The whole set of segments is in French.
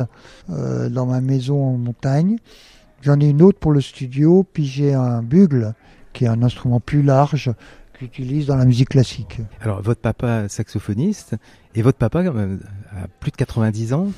dans ma maison en montagne. J'en ai une autre pour le studio, puis j'ai un bugle, qui est un instrument plus large, que j'utilise dans la musique classique. Alors, votre papa saxophoniste, et votre papa a plus de 90 ans.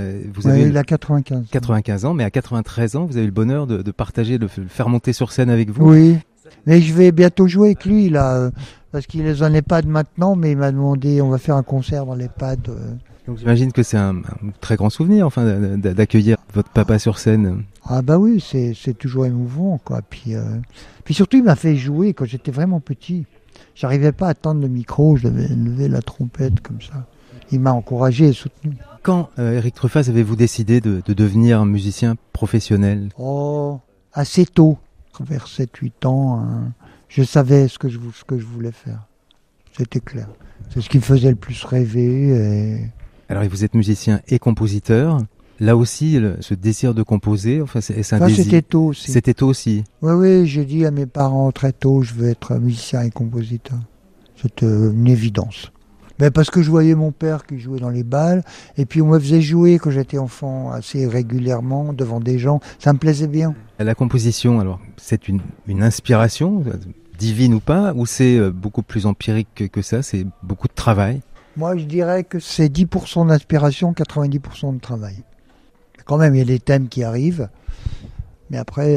Il a 95. 95 ans, mais à 93 ans, vous avez eu le bonheur de partager, de le faire monter sur scène avec vous. Oui, mais je vais bientôt jouer avec lui, là, parce qu'il est en EHPAD maintenant, mais il m'a demandé, on va faire un concert dans l'EHPAD. Donc j'imagine que c'est un très grand souvenir, enfin, d'accueillir votre papa sur scène. Ah bah oui, c'est toujours émouvant, quoi. Puis surtout, il m'a fait jouer quand j'étais vraiment petit. J'arrivais pas à tendre le micro, je devais lever la trompette comme ça. Il m'a encouragé et soutenu. Quand, Eric Truffaz, avez-vous décidé de devenir un musicien professionnel ? Oh, assez tôt, vers 7-8 ans, hein, je savais ce que je voulais faire. C'était clair. C'est ce qui me faisait le plus rêver. Alors, vous êtes musicien et compositeur. Là aussi, ce désir de composer, enfin, c'est un désir. C'était tôt aussi. C'était tôt aussi. Oui, j'ai dit à mes parents très tôt, je veux être musicien et compositeur. C'était une évidence. Mais parce que je voyais mon père qui jouait dans les bals, et puis on me faisait jouer quand j'étais enfant assez régulièrement devant des gens. Ça me plaisait bien. La composition, alors, c'est une inspiration, divine ou pas, ou c'est beaucoup plus empirique que ça, c'est beaucoup de travail ? Moi, je dirais que c'est 10% d'inspiration, 90% de travail. Quand même, il y a des thèmes qui arrivent, mais après,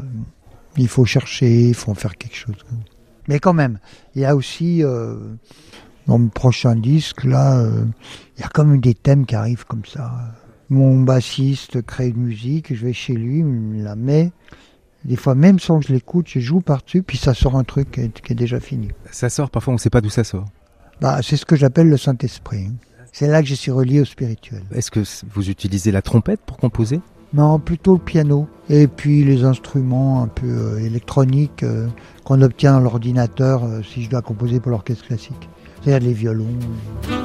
il faut chercher, il faut en faire quelque chose. Mais quand même, il y a aussi, dans le prochain disque, là, il y a comme des thèmes qui arrivent comme ça. Mon bassiste crée une musique, je vais chez lui, il me la met. Des fois, même sans que je l'écoute, je joue par-dessus, puis ça sort un truc qui est déjà fini. Ça sort, parfois on ne sait pas d'où ça sort. C'est ce que j'appelle le Saint-Esprit. C'est là que je suis relié au spirituel. Est-ce que vous utilisez la trompette pour composer ? Non, plutôt le piano. Et puis les instruments un peu électroniques qu'on obtient dans l'ordinateur si je dois composer pour l'orchestre classique. C'est-à-dire les violons.